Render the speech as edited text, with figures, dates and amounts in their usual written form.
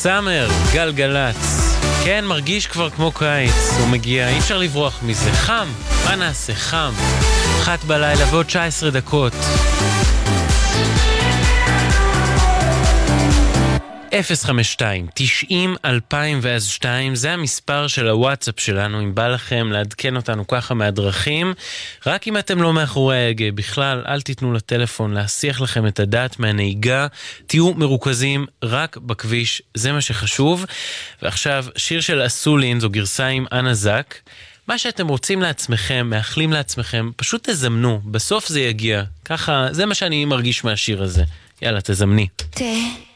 סאמר, גלגלץ. כן, מרגיש כבר כמו קיץ, הוא מגיע, אי אפשר לברוח מזה. חם, מה נעשה? חם. 1 בלילה ועוד 19 דקות. 052-90-2002, זה המספר של הוואטסאפ שלנו, אם בא לכם לעדכן אותנו ככה מהדרכים. רק אם אתם לא מאחורי ההגה, בכלל אל תיתנו לטלפון להסיח לכם את הדעת מהנהיגה, תהיו מרוכזים רק בכביש, זה מה שחשוב. ועכשיו שיר של אסולין, זו גרסה עם אנה זק. מה שאתם רוצים לעצמכם, מאחלים לעצמכם, פשוט תזמנו, בסוף זה יגיע. ככה, זה מה שאני מרגיש מהשיר הזה. יאללה, תזמני.